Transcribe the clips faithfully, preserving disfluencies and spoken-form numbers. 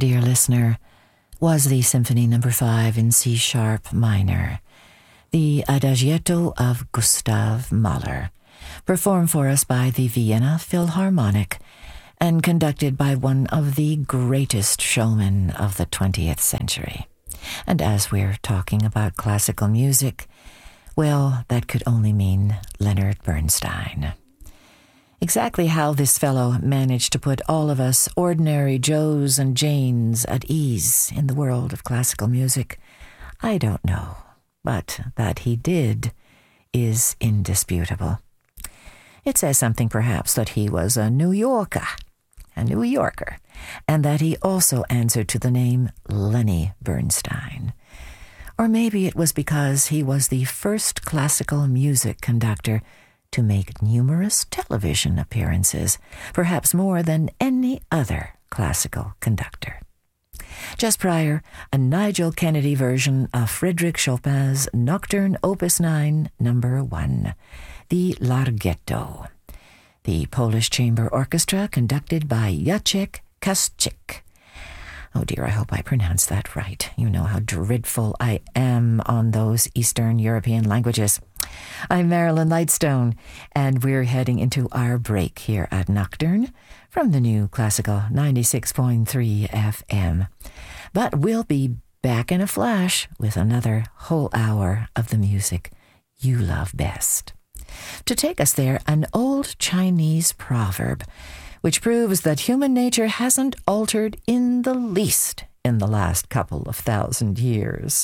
dear listener, was the Symphony Number five in C-sharp minor, the Adagietto of Gustav Mahler, performed for us by the Vienna Philharmonic and conducted by one of the greatest showmen of the twentieth century. And as we're talking about classical music, well, that could only mean Leonard Bernstein. Exactly how this fellow managed to put all of us ordinary Joes and Janes at ease in the world of classical music, I don't know. But that he did is indisputable. It says something, perhaps, that he was a New Yorker, a New Yorker, and that he also answered to the name Lenny Bernstein. Or maybe it was because he was the first classical music conductor to make numerous television appearances, perhaps more than any other classical conductor. Just prior, a Nigel Kennedy version of Frédéric Chopin's Nocturne Opus nine, number one, the Larghetto. The Polish Chamber Orchestra conducted by Jacek Kasczyk. Oh dear, I hope I pronounced that right. You know how dreadful I am on those Eastern European languages. I'm Marilyn Lightstone, and we're heading into our break here at Nocturne from the new Classical ninety-six point three F M. But we'll be back in a flash with another whole hour of the music you love best. To take us there, an old Chinese proverb which proves that human nature hasn't altered in the least in the last couple of thousand years.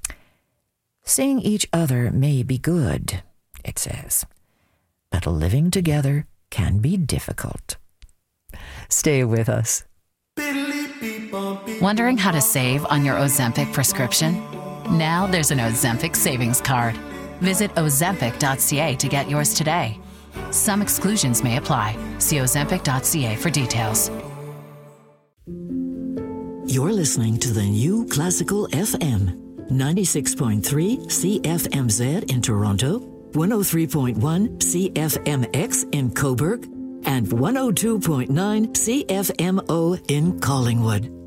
Seeing each other may be good, it says, but living together can be difficult. Stay with us. Wondering how to save on your Ozempic prescription? Now there's an Ozempic savings card. Visit ozempic dot c a to get yours today. Some exclusions may apply. See ozempic dot c a for details. You're listening to the new Classical F M. ninety-six point three C F M Z in Toronto, one oh three point one C F M X in Cobourg, and one oh two point nine C F M O in Collingwood.